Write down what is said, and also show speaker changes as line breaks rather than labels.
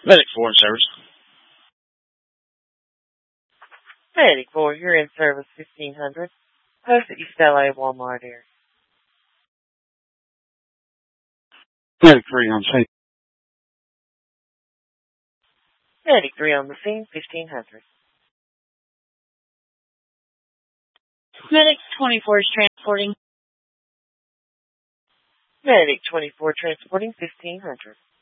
Medic 4 in service.
Medic 4, you're in service 1500. Post at East LA Walmart area.
Medic 3 on scene.
Medic 3 on the scene, 1500.
Medic 24 is transporting.
Medic 24 transporting 1500.